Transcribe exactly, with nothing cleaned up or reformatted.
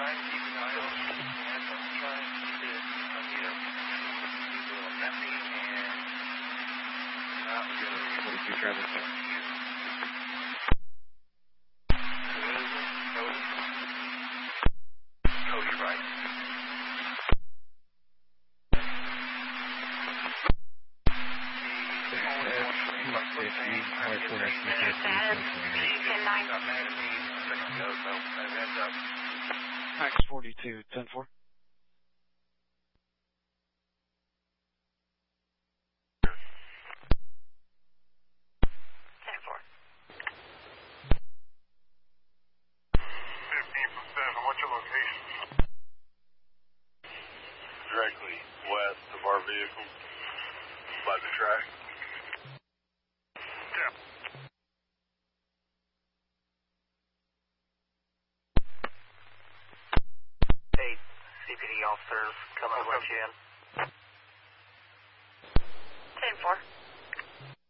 trying to keep an eye on it, and I'm trying to keep it, I need a, a little messy and not really. forty-two traffic. Cody right. Max forty-two, ten four. ten four. fifteen from seven, what's your location? Directly west of our vehicle, by the track. Yeah. Eight C P D officers coming to let you in. ten four.